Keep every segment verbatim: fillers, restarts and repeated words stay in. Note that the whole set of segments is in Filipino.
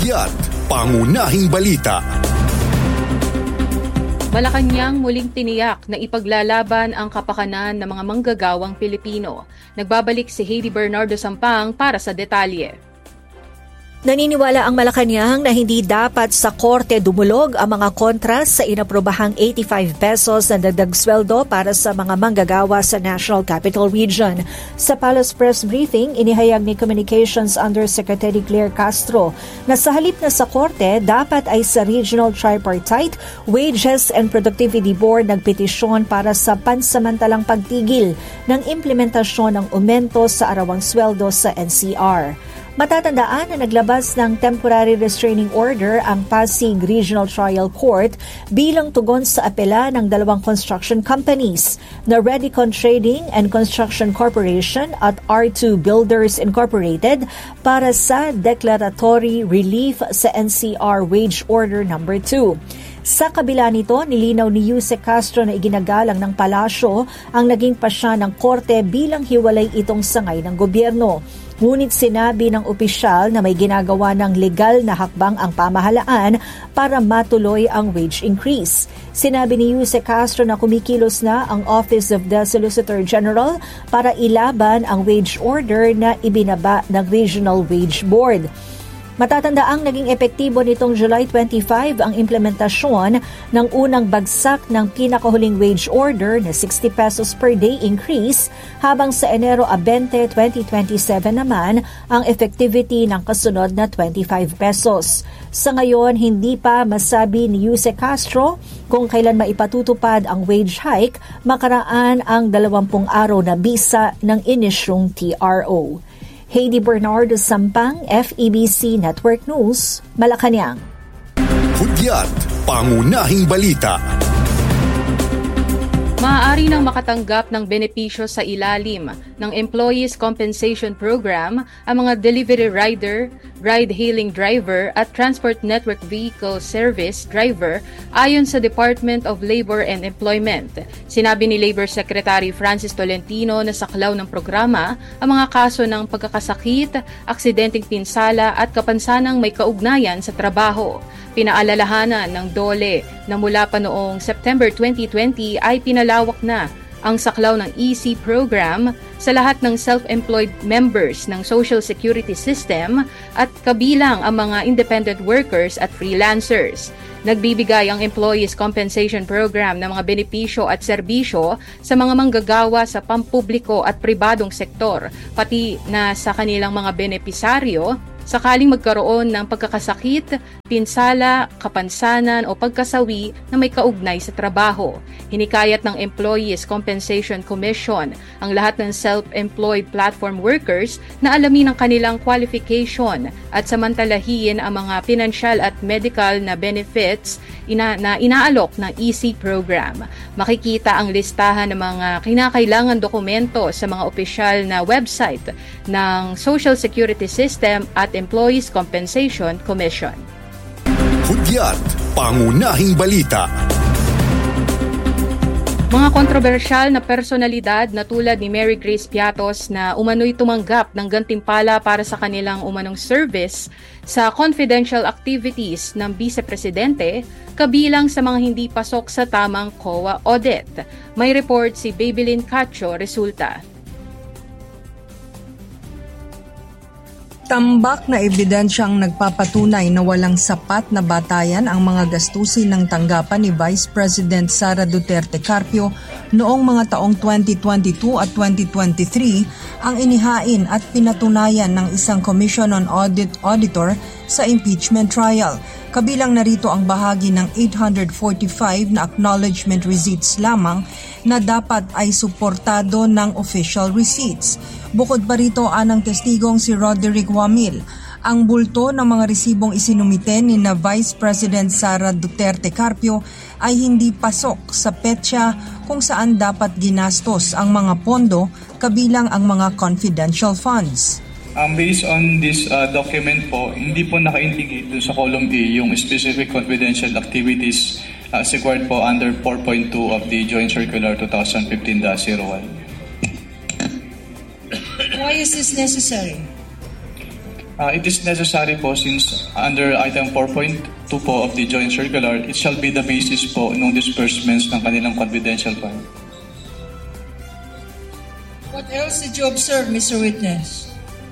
Hudyat, pangunahing balita. Malacanang muling tiniyak na ipaglalaban ang kapakanan ng mga manggagawang Pilipino. Nagbabalik si Heidi Bernardo Sampang para sa detalye. Naniniwala ang Malacanang na hindi dapat sa korte dumulog ang mga kontras sa inaprobahang eighty-five pesos na dagdag sweldo para sa mga manggagawa sa National Capital Region. Sa Palace Press Briefing, inihayag ni Communications Undersecretary Claire Castro na sa halip na sa korte, dapat ay sa Regional Tripartite Wages and Productivity Board nagpetisyon para sa pansamantalang pagtigil ng implementasyon ng aumento sa arawang sweldo sa N C R. Matatandaan na naglabas ng temporary restraining order ang Pasig Regional Trial Court bilang tugon sa apela ng dalawang construction companies na Redicon Trading and Construction Corporation at R two Builders Incorporated para sa declaratory relief sa N C R Wage Order number two. Sa kabila nito, nilinaw ni Yuse Castro na iginagalang ng palasyo ang naging pasya ng korte bilang hiwalay itong sangay ng gobyerno. Ngunit sinabi ng opisyal na may ginagawa ng legal na hakbang ang pamahalaan para matuloy ang wage increase. Sinabi ni Yuse Castro na kumikilos na ang Office of the Solicitor General para ilaban ang wage order na ibinaba ng Regional Wage Board. Matatandaang naging epektibo nitong July twenty-five ang implementasyon ng unang bagsak ng pinakahuling wage order na sixty pesos per day increase, habang sa Enero twenty, twenty twenty-seven naman ang effectivity ng kasunod na twenty-five pesos. Sa ngayon, hindi pa masabi ni Yuse Castro kung kailan maipatutupad ang wage hike makaraan ang dalawampung araw na bisa ng inisyong T R O. Heidi Bernardo Sampang, F E B C Network News, Malacanang. Hudyat, pangunahing balita. Maaari nang makatanggap ng benepisyo sa ilalim ng Employees Compensation Program ang mga delivery rider, ride-hailing driver at Transport Network Vehicle Service driver ayon sa Department of Labor and Employment. Sinabi ni Labor Secretary Francis Tolentino na saklaw ng programa ang mga kaso ng pagkakasakit, aksidenteng pinsala at kapansanang may kaugnayan sa trabaho. Pinaalalahanan ng D O L E na mula pa noong September twenty twenty ay pinalawak na ang saklaw ng E C program sa lahat ng self-employed members ng Social Security System at kabilang ang mga independent workers at freelancers. Nagbibigay ang Employees Compensation Program ng mga benepisyo at serbisyo sa mga manggagawa sa pampubliko at pribadong sektor, pati na sa kanilang mga benepisaryo sakaling magkaroon ng pagkakasakit, pinsala, kapansanan o pagkasawi na may kaugnay sa trabaho. Hinikayat ng Employees Compensation Commission ang lahat ng self-employed platform workers na alamin ang kanilang qualification at samantalahiin ang mga financial at medical na benefits ina- na inaalok ng E C program. Makikita ang listahan ng mga kinakailangan dokumento sa mga opisyal na website ng Social Security System at Employees Compensation Commission. Hudyat, pangunahing balita. Mga kontrobersyal na personalidad na tulad ni Mary Grace Piatos na umano'y tumanggap ng gantimpala para sa kanilang umanong service sa confidential activities ng Vice Presidente, kabilang sa mga hindi pasok sa tamang C O A audit. May report si Babylin Cacho, resulta. Tambak na ebidensyang nagpapatunay na walang sapat na batayan ang mga gastusin ng tanggapan ni Vice President Sara Duterte Carpio noong mga taong twenty twenty-two at twenty twenty-three ang inihain at pinatunayan ng isang Commission on Audit Auditor sa impeachment trial. Kabilang narito ang bahagi ng eight hundred forty-five na acknowledgement receipts lamang na dapat ay suportado ng official receipts. Bukod pa rito, anang testigong si Roderick Wamil, ang bulto ng mga resibong isinumite ni na Vice President Sara Duterte Carpio ay hindi pasok sa petsa kung saan dapat ginastos ang mga pondo, kabilang ang mga confidential funds. Um, based on this uh, document po, hindi po naka-indicate dun sa column A yung specific confidential activities uh, as required po under four point two of the Joint Circular twenty fifteen dash oh one. Why is this necessary? Uh, it is necessary po since under item four point two po of the Joint Circular, it shall be the basis po ng disbursements ng kanilang confidential fund. What else did you observe, Mister Witness?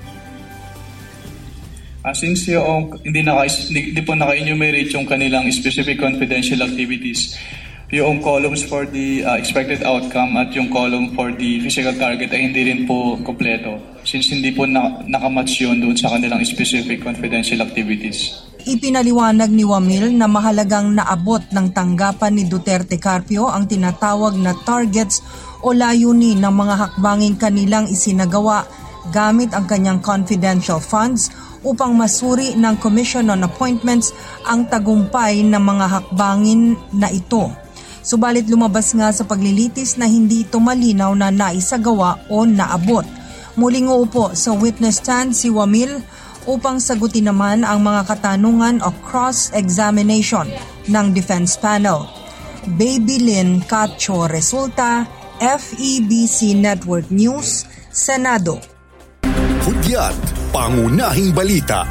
Uh, since yung, hindi, naka, hindi, hindi po naka-enumerate yung kanilang specific confidential activities, yung columns for the uh, expected outcome at yung column for the physical target ay hindi rin po kompleto since hindi po na, nakamatch yun doon sa kanilang specific confidential activities. Ipinaliwanag ni Wamil na mahalagang naabot ng tanggapan ni Duterte Carpio ang tinatawag na targets o layunin ng mga hakbanging kanilang isinagawa gamit ang kanyang confidential funds upang masuri ng Commission on Appointments ang tagumpay ng mga hakbangin na ito. Subalit lumabas nga sa paglilitis na hindi ito malinaw na naisagawa o naabot. Muling uupo sa witness stand si Wamil upang sagutin naman ang mga katanungan o cross-examination ng defense panel. Baby Lynn Cacho Resulta, F E B C Network News, Senado. Hudyat, pangunahing balita.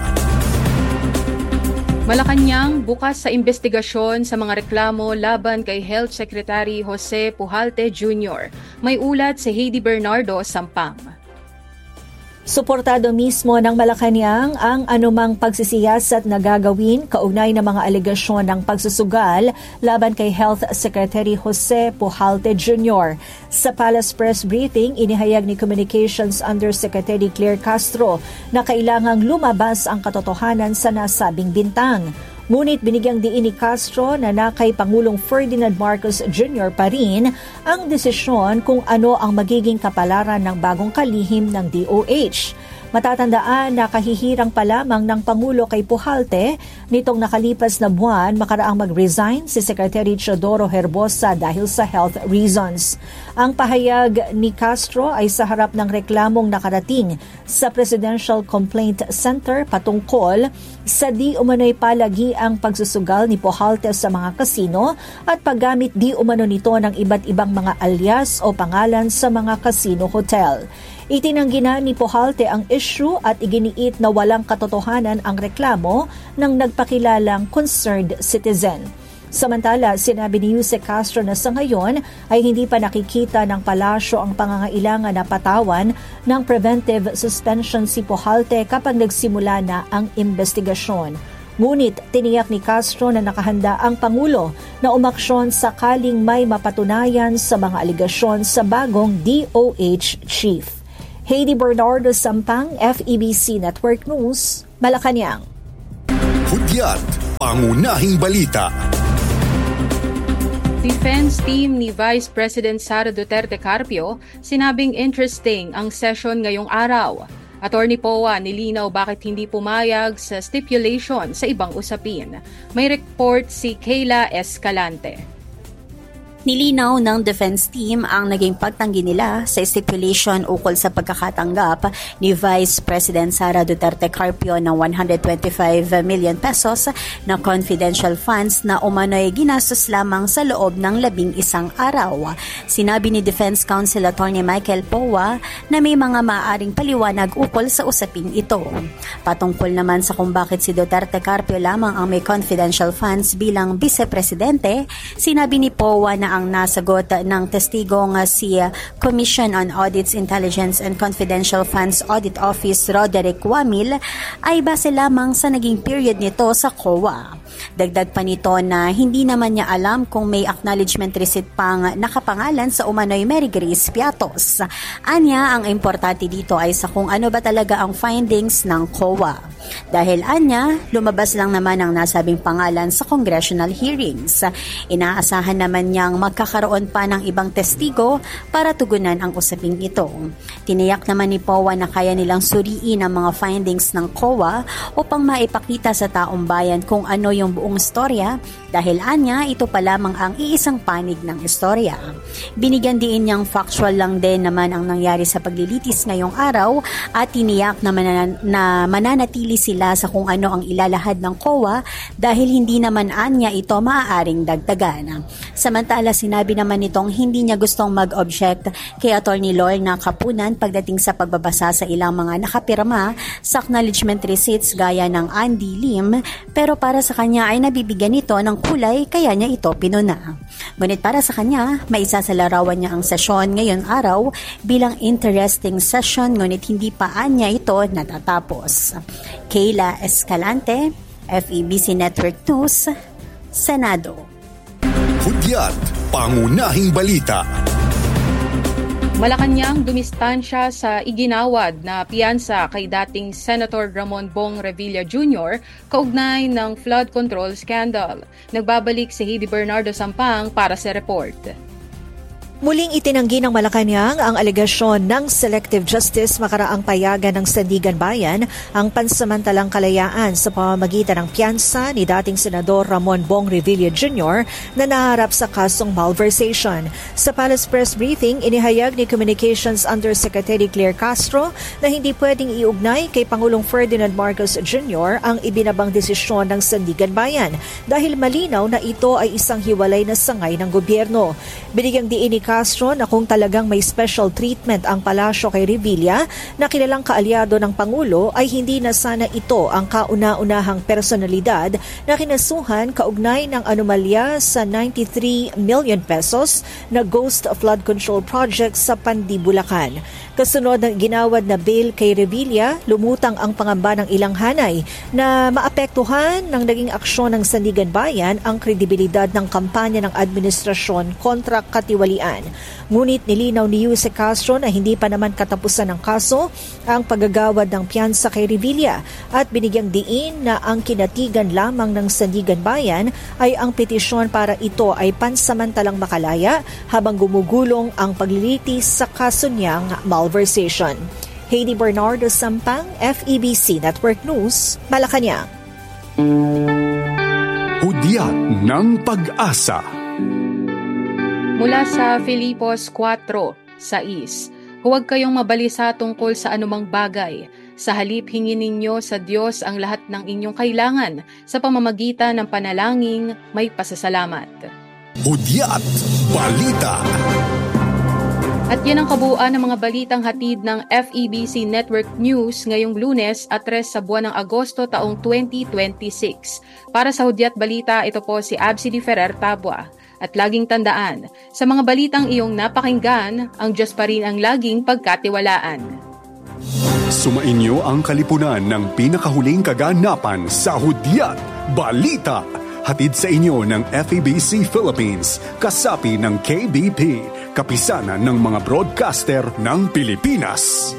Malacanang bukas sa investigasyon sa mga reklamo laban kay Health Secretary Jose Pujalte Junior May ulat si Heidi Bernardo, Sampang. Suportado mismo ng Malacanang ang anumang pagsisiyasat na gagawin kaugnay ng mga alegasyon ng pagsusugal laban kay Health Secretary Jose Pujalte Junior Sa Palace Press Briefing, inihayag ni Communications Undersecretary Claire Castro na kailangang lumabas ang katotohanan sa nasabing bintang. Ngunit binigyang diin ni Castro na na kay Pangulong Ferdinand Marcos Junior pa rin ang desisyon kung ano ang magiging kapalaran ng bagong kalihim ng D O H. Matatandaan na kahihirang pa lamang ng Pangulo kay Pujalte nitong nakalipas na buwan makaraang mag-resign si Secretary Teodoro Herbosa dahil sa health reasons. Ang pahayag ni Castro ay sa harap ng reklamong nakarating sa Presidential Complaint Center patungkol sa di umano'y palagi ang pagsusugal ni Pujalte sa mga kasino at paggamit di umano nito ng iba't ibang mga alias o pangalan sa mga casino hotel. Itinanggi na ni Pujalte ang issue at iginiit na walang katotohanan ang reklamo ng nagpakilalang concerned citizen. Samantala, sinabi ni Jose Castro na sa ngayon ay hindi pa nakikita ng palasyo ang pangangailangan na patawan ng preventive suspension si Pujalte kapag nagsimula na ang investigasyon. Ngunit tiniyak ni Castro na nakahanda ang Pangulo na umaksyon sakaling may mapatunayan sa mga aligasyon sa bagong D O H chief. Heidi Bernardo, Sampang, F E B C Network News, Malacanang. Hudyat, pangunahing balita. Defense team ni Vice President Sara Duterte Carpio sinabing interesting ang session ngayong araw. Attorney Powa nilinaw bakit hindi pumayag sa stipulation sa ibang usapin. May report si Kayla Escalante. Nilinaw ng defense team ang naging pagtanggi nila sa stipulation ukol sa pagkakatanggap ni Vice President Sara Duterte Carpio ng one hundred twenty-five million pesos na confidential funds na umano'y ginastos lamang sa loob ng labing isang araw. Sinabi ni Defense Counsel Attorney Michael Powa na may mga maaaring paliwanag ukol sa usaping ito. Patungkol naman sa kung bakit si Duterte Carpio lamang ang may confidential funds bilang Vice Presidente, sinabi ni Powa na ang nasagot ng testigong si Commission on Audits, Intelligence and Confidential Funds Audit Office Roderick Wamil ay base lamang sa naging period nito sa C O A. Dagdag pa nito na hindi naman niya alam kung may acknowledgement receipt pang nakapangalan sa umano'y Mary Grace Piatos. Anya, ang importante dito ay sa kung ano ba talaga ang findings ng C O A. Dahil anya, lumabas lang naman ang nasabing pangalan sa congressional hearings. Inaasahan naman niyang magkakaroon pa ng ibang testigo para tugunan ang usaping ito. Tiniyak naman ni Powa na kaya nilang suriin ang mga findings ng C O A upang maipakita sa taong bayan kung ano yung buong istorya dahil anya ito pa lamang ang iisang panig ng istorya. Binigyan din niyang factual lang din naman ang nangyari sa paglilitis ngayong araw at tiniyak na, manan- na mananatili sila sa kung ano ang ilalahad ng C O A dahil hindi naman anya ito maaaring dagdagan. Samantala sinabi naman nitong hindi niya gustong mag-object kay Attorney Lorna Kapunan pagdating sa pagbabasa sa ilang mga nakapirma sa acknowledgement receipts gaya ng Andy Lim, pero para sa kanya ay nabibigyan nito ng kulay kaya niya ito pinuna. Ngunit para sa kanya, may isa sa larawan niya ang sesyon ngayon araw bilang interesting session ngunit hindi pa anya ito natatapos. Kayla Escalante, F E B C Network News, Senado. Hudyat, pangunahing balita. Malacanang dumistansya sa iginawad na piyansa kay dating Senator Ramon Bong Revilla Junior kaugnay ng flood control scandal. Nagbabalik si Heidi Bernardo Sampang para sa report. Muling itinanggi ng Malacanang ang alegasyon ng Selective Justice makaraang payagan ng Sandigan Bayan ang pansamantalang kalayaan sa pamamagitan ng piyansa ni dating Senador Ramon Bong Revilla Junior na naharap sa kasong malversation. Sa Palace Press Briefing, inihayag ni Communications Undersecretary Claire Castro na hindi pwedeng iugnay kay Pangulong Ferdinand Marcos Junior ang ibinabang desisyon ng Sandigan Bayan dahil malinaw na ito ay isang hiwalay na sangay ng gobyerno. Binigyang diin ni Castro na kung talagang may special treatment ang palasyo kay Revilla na kilalang kaalyado ng Pangulo ay hindi na sana ito ang kauna-unahang personalidad na kinasuhan kaugnay ng anomalya sa ninety-three million pesos na ghost flood control project sa Pandi, Bulacan. Kasunod ng ginawad na bail kay Revilla, lumutang ang pangamba ng ilang hanay na maapektuhan ng naging aksyon ng Sandigan Bayan ang kredibilidad ng kampanya ng administrasyon kontra katiwalian. Ngunit nilinaw ni Yuse Castro na hindi pa naman katapusan ng kaso ang paggagawad ng piyansa kay Revilla at binigyang diin na ang kinatigan lamang ng Sandigan Bayan ay ang petisyon para ito ay pansamantalang makalaya habang gumugulong ang paglilitis sa kaso niyang malversation. Heidi Bernardo Sampang, F E B C Network News, Malacanang. Hudyat ng pag-asa. Mula sa Filipos four six, huwag kayong mabalisa tungkol sa anumang bagay. Sa halip hingin ninyo sa Diyos ang lahat ng inyong kailangan sa pamamagitan ng panalangin may pasasalamat. Hudyat Balita. At yan ang kabuuan ng mga balitang hatid ng F E B C Network News ngayong Lunes at tres sa buwan ng Agosto taong twenty twenty-six. Para sa Hudyat Balita, ito po si Absidy Ferrer Tabua. At laging tandaan, sa mga balitang iyong napakinggan, ang Diyos pa rin ang laging pagkatiwalaan. Sumainyo ang kalipunan ng pinakahuling kaganapan sa Hudyat Balita. Hatid sa inyo ng F E B C Philippines, kasapi ng K B P, kapisanan ng mga broadcaster ng Pilipinas.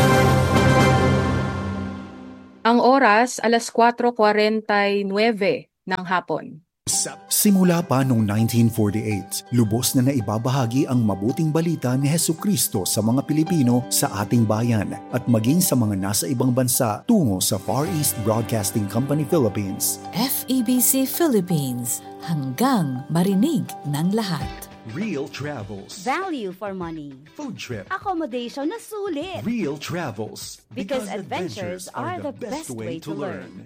Ang oras, alas four forty-nine ng hapon. Simula pa noong nineteen forty-eight, lubos na naibabahagi ang mabuting balita ni Hesukristo sa mga Pilipino sa ating bayan at maging sa mga nasa ibang bansa tungo sa Far East Broadcasting Company Philippines. F E B C Philippines, hanggang marinig ng lahat. Real Travels. Value for money. Food trip. Accommodation na sulit. Real Travels. Because, because adventures, adventures are the best way to learn.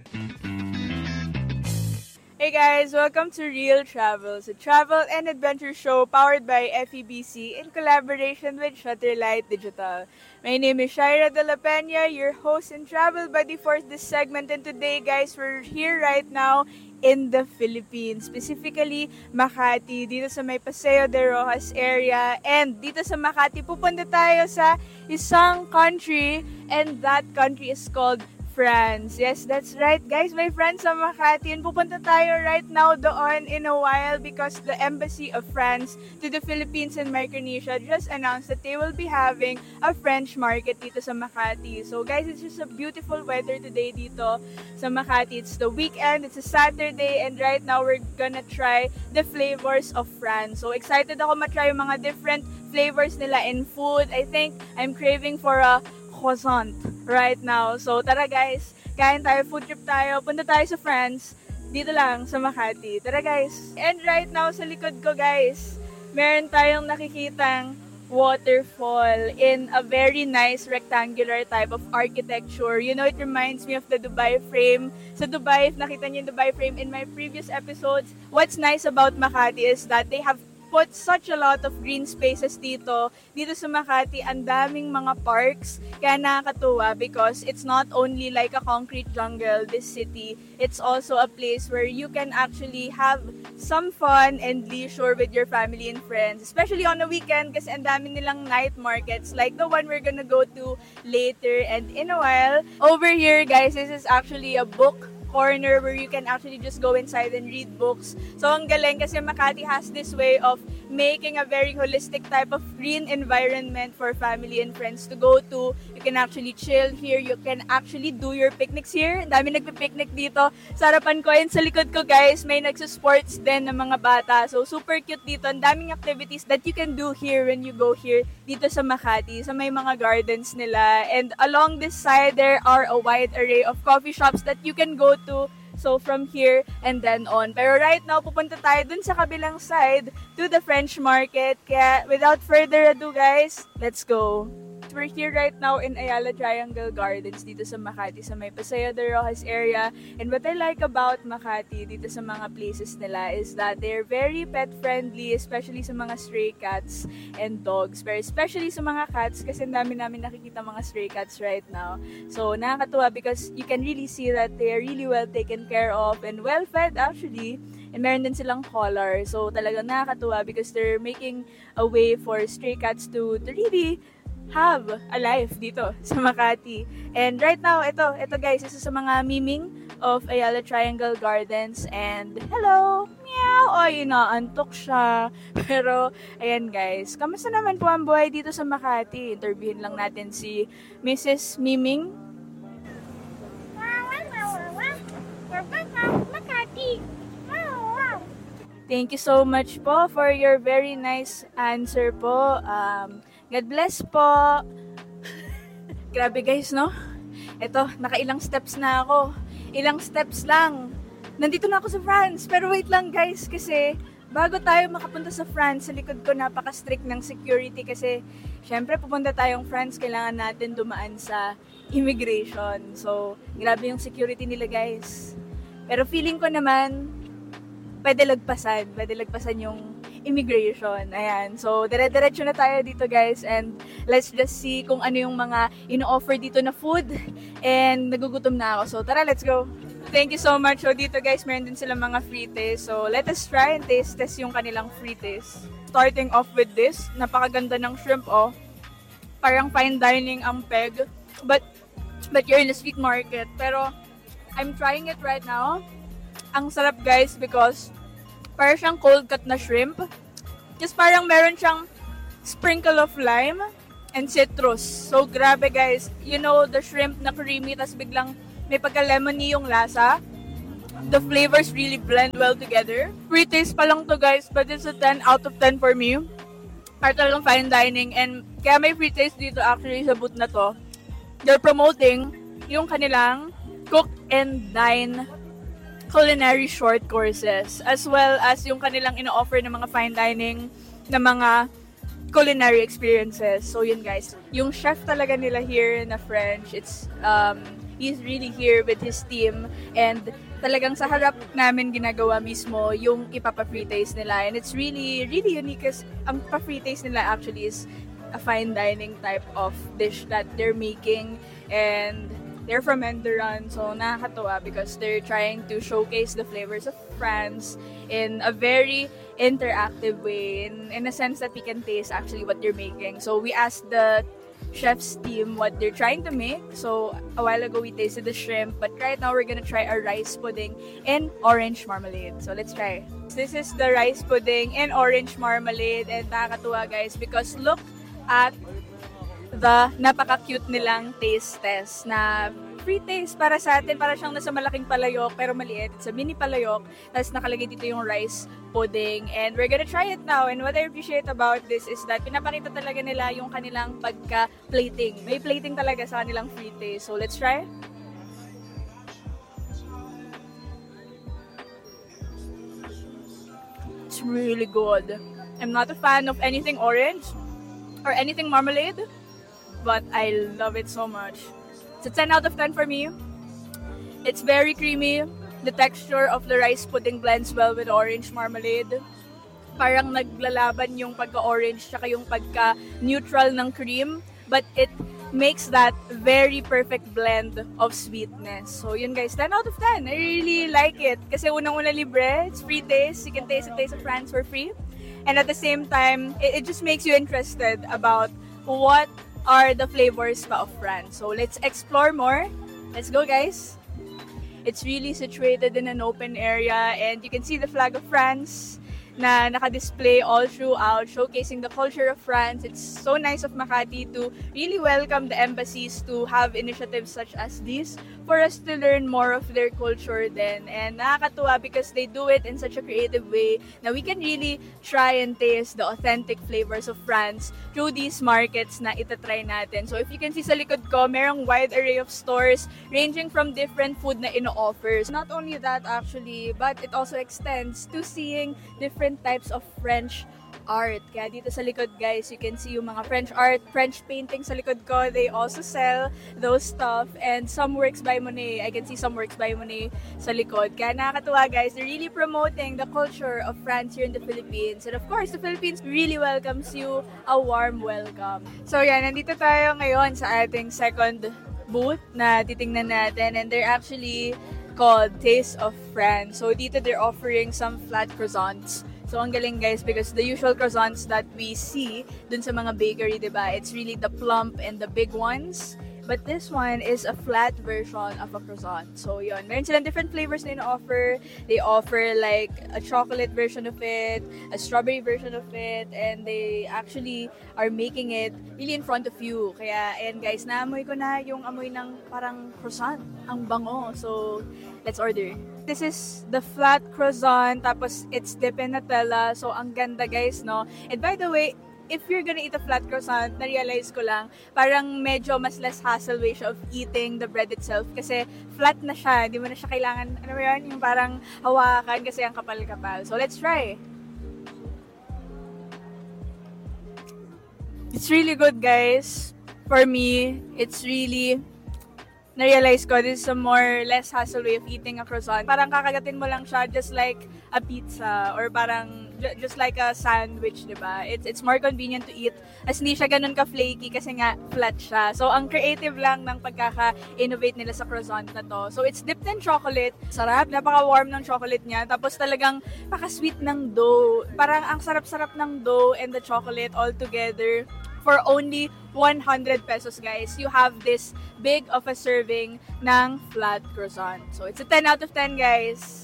Hey guys, welcome to Real Travels, a travel and adventure show powered by F E B C in collaboration with Shutterlight Digital. My name is Shaira De La Peña, your host and travel buddy for this segment. And today guys, we're here right now in the Philippines, specifically Makati, dito sa may Paseo de Rojas area. And dito sa Makati, pupunta tayo sa isang country, and that country is called France. Yes, that's right guys, my friends sa Makati, and pupunta tayo right now doon in a while because the Embassy of France to the Philippines and Micronesia just announced that they will be having a French market dito sa Makati. So guys, it's just a beautiful weather today dito sa Makati. It's the weekend, it's a Saturday, and right now we're gonna try the flavors of France. So excited ako matry yung mga different flavors nila in food. I think I'm craving for a croissant right now. So tara guys, kain tayo, food trip tayo, punta tayo sa France. dito lang sa Makati. Tara guys! And right now sa likod ko guys, meron tayong nakikitang waterfall in a very nice rectangular type of architecture. You know, it reminds me of the Dubai frame. Sa Dubai, if nakita niyo yung Dubai frame in my previous episodes, what's nice about Makati is that they have put such a lot of green spaces dito. Dito sa Makati, ang daming mga parks. Kaya nakakatuwa because it's not only like a concrete jungle, this city. It's also a place where you can actually have some fun and leisure with your family and friends. Especially on the weekend kasi ang dami nilang night markets like the one we're gonna go to later and in a while. Over here, guys, this is actually a book corner where you can actually just go inside and read books. So, ang galing kasi Makati has this way of making a very holistic type of green environment for family and friends to go to. You can actually chill here. You can actually do your picnics here. Ang dami nagpi-picnic dito. Sa harapan ko and sa likod ko, guys, may nagsusports din ng mga bata. So, super cute dito. Ang daming activities that you can do here when you go here dito sa Makati. Sa may mga gardens nila. And along this side, there are a wide array of coffee shops that you can go to. So, from here and then on. Pero right now, pupunta tayo dun sa kabilang side to the French market. Kaya, without further ado, guys, let's go. We're here right now in Ayala Triangle Gardens dito sa Makati, sa may Paseo de Rojas area. And what I like about Makati dito sa mga places nila is that they're very pet-friendly, especially sa mga stray cats and dogs. Pero especially sa mga cats, kasi ang dami namin nakikita mga stray cats right now. So, nakakatuwa because you can really see that they're really well taken care of and well-fed actually. And meron din silang collar. So, talagang nakakatuwa because they're making a way for stray cats to, to really have a life dito sa Makati. And right now, ito, ito guys, isa sa mga miming of Ayala Triangle Gardens. And hello! Meow! Ay, inaantok siya. Pero, ayan guys, kamusta naman po ang buhay dito sa Makati? Interviewin lang natin si Missus Miming. Makati! Thank you so much po for your very nice answer po. Um, God bless po. Grabe guys, no? Ito, nakailang steps na ako. Ilang steps lang. Nandito na ako sa France. Pero wait lang guys, kasi bago tayo makapunta sa France, sa likod ko napaka-strict ng security kasi syempre pupunta tayong France, kailangan natin dumaan sa immigration. So, grabe yung security nila guys. Pero feeling ko naman, pwede lagpasan. Pwede lagpasan yung immigration. Ayan. So, dire-diretso na tayo dito guys and let's just see kung ano yung mga ino-offer dito na food and nagugutom na ako. So, tara, let's go! Thank you so much. So, dito guys, meron din silang mga free taste. So, let us try and taste test yung kanilang free taste. Starting off with this, napakaganda ng shrimp, oh. Parang fine dining ang peg. But, but you're in the street market. Pero, I'm trying it right now. Ang sarap guys because parang siyang cold cut na shrimp. Just parang meron siyang sprinkle of lime and citrus. So grabe guys. You know the shrimp na creamy tas biglang may pagka-lemony yung lasa. The flavors really blend well together. Free taste pa lang to guys but it's a ten out of ten for me. Para talagang fine dining and kaya may free taste dito actually sa booth na to. They're promoting yung kanilang cook and dine culinary short courses as well as yung kanilang ino-offer ng mga fine dining na mga culinary experiences. So yun guys, yung chef talaga nila here na French, it's um he's really here with his team and talagang sa harap namin ginagawa mismo yung ipapa-free taste nila and it's really really unique kasi ang pa-free taste nila actually is a fine dining type of dish that they're making and they're from Enderan, so nakakatuwa because they're trying to showcase the flavors of France in a very interactive way, in, in a sense that we can taste actually what they're making. So we asked the chef's team what they're trying to make. So a while ago we tasted the shrimp, but right now we're gonna try a rice pudding in orange marmalade. So let's try. This is the rice pudding in orange marmalade and nakakatuwa guys because look at the napaka-cute nilang taste test na free taste para sa atin. Para siyang nasa malaking palayok pero maliit. It's a mini palayok. Tapos nakalagay dito yung rice pudding. And we're gonna try it now. And what I appreciate about this is that pinapakita talaga nila yung kanilang pagka-plating. May plating talaga sa kanilang free taste. So let's try. it's really good. I'm not a fan of anything orange or anything marmalade, but I love it so much. It's a ten out of ten for me. It's very creamy. The texture of the rice pudding blends well with orange marmalade. Parang naglalaban yung pagka-orange tsaka yung pagka-neutral ng cream, but it makes that very perfect blend of sweetness. So yun guys, ten out of ten. I really like it. Kasi unang-una libre, it's free taste. You can taste the taste of France for free. And at the same time, it, it just makes you interested about what are the flavors pa of France. So let's explore more. Let's go guys. It's really situated in an open area and you can see the flag of France na naka-display all throughout, showcasing the culture of France. It's so nice of Makati to really welcome the embassies to have initiatives such as these for us to learn more of their culture then. And nakakatuwa because they do it in such a creative way na we can really try and taste the authentic flavors of France through these markets na itatry natin. So if you can see sa likod ko, merong wide array of stores ranging from different food na ino-offers. Not only that actually, but it also extends to seeing different types of French art. Kaya dito sa likod guys, you can see yung mga French art, French painting sa likod ko. They also sell those stuff and some works by Monet. I can see some works by Monet sa likod. Kaya nakakatuwa guys, they're really promoting the culture of France here in the Philippines. And of course, the Philippines really welcomes you a warm welcome. So yan, nandito tayo ngayon sa ating second booth na titingnan natin and they're actually called Taste of France. So dito they're offering some flat croissants. So ang galing guys because the usual croissants that we see dun sa mga bakery, diba? It's really the plump and the big ones. But this one is a flat version of a croissant. So yun, meron silang different flavors na ino-offer. They offer like a chocolate version of it, a strawberry version of it, and they actually are making it really in front of you. Kaya, ayan guys, naamoy ko na yung amoy ng parang croissant. Ang bango. So, let's order. This is the flat croissant, tapos it's dipped in Nutella. So, ang ganda guys, no? And by the way, if you're gonna eat a flat croissant, na-realize ko lang, parang medyo mas less hassle way siya of eating the bread itself kasi flat na siya, hindi mo na siya kailangan, ano mo yun, yung parang hawakan kasi ang kapal-kapal. So, let's try. It's really good, guys. For me, it's really, na-realize ko, this is a more less hassle way of eating a croissant. Parang kakagatin mo lang siya just like a pizza or parang just like a sandwich, diba? It's it's more convenient to eat as hindi siya ganun ka-flaky kasi nga flat siya. So, ang creative lang ng pagkaka-innovate nila sa croissant na to. So, it's dipped in chocolate. Sarap, napaka-warm ng chocolate niya. Tapos talagang paka-sweet ng dough. Parang ang sarap-sarap ng dough and the chocolate all together. For only one hundred pesos, guys, you have this big of a serving ng flat croissant. So, it's a ten out of ten, guys.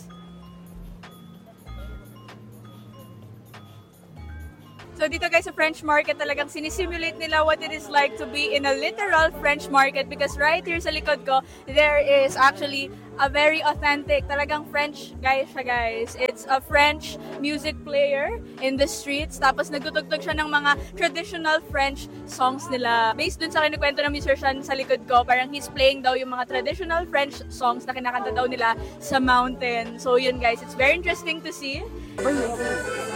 So dito guys sa French market talagang sinisimulate nila what it is like to be in a literal French market because right here sa likod ko, there is actually a very authentic, talagang French guys siya guys. It's a French music player in the streets tapos nagtutugtog siya ng mga traditional French songs nila. Based dun sa kinikwento ng musician sa likod ko, parang he's playing daw yung mga traditional French songs na kinakanta daw nila sa mountain. So yun guys, it's very interesting to see.